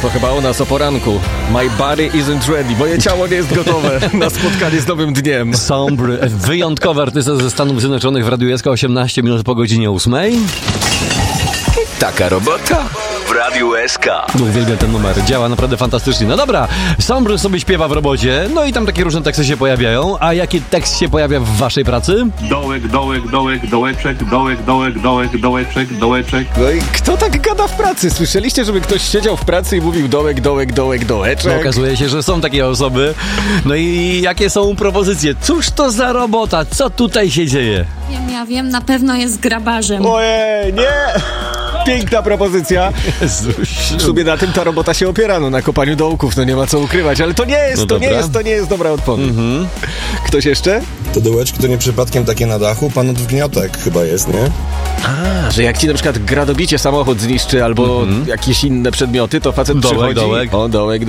To chyba o nas o poranku. My body isn't ready. Moje ciało nie jest gotowe na spotkanie z nowym dniem. Sombry, wyjątkowy artysta ze Stanów Zjednoczonych w Radiu SK, 18 minut po godzinie 8. Taka robota w Radiu SK. Uwielbiam ten numer, działa naprawdę fantastycznie. No dobra, Sombry sobie śpiewa w robocie, no i tam takie różne teksty się pojawiają. A jaki tekst się pojawia w waszej pracy? Dołek, dołek, dołek, dołeczek, dołek, dołek, dołek, dołeczek, dołeczek. No i kto tak gada w pracy? Słyszeliście, żeby ktoś siedział w pracy i mówił dołek, dołek, dołek, dołeczek? No, okazuje się, że są takie osoby. No i jakie są propozycje? Cóż to za robota? Co tutaj się dzieje? Ja wiem, na pewno jest grabarzem. Ojej, nie! Piękna propozycja. W sumie na tym ta robota się opiera, no na kopaniu dołków, no nie ma co ukrywać, ale to nie jest dobra odpowiedź. Ktoś jeszcze? Te dołeczki to nie przypadkiem takie na dachu panów gniotek chyba jest, nie? A, że jak ci na przykład gradobicie samochód zniszczy albo jakieś inne przedmioty, to facet przychodzi. Dołek. O, dołek.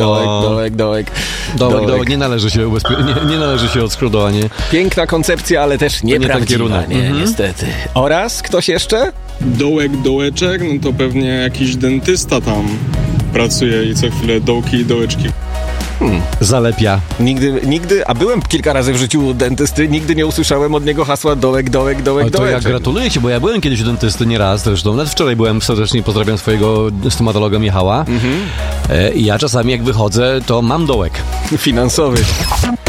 Nie należy się nie należy się odskrodowanie. Piękna koncepcja, ale też nieprawdziwa, niestety. Oraz ktoś jeszcze? Dołek, dołeczek, no to pewnie jakiś dentysta tam pracuje i co chwilę dołki i dołeczki. Zalepia. Nigdy, a byłem kilka razy w życiu u dentysty, nigdy nie usłyszałem od niego hasła dołek. Ale to ja gratuluję ci, bo ja byłem kiedyś u dentysty nieraz zresztą. Nawet wczoraj byłem, serdecznie pozdrawiam swojego stomatologa Michała. I ja czasami jak wychodzę, to mam dołek. Finansowy.